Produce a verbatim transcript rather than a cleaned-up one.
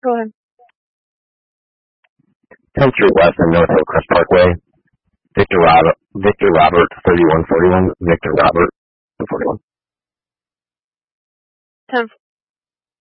Go ahead. tenth Street West and North Hillcrest Parkway. Victor Robert, Victor Robert, thirty-one forty-one. Victor Robert, forty-one. ten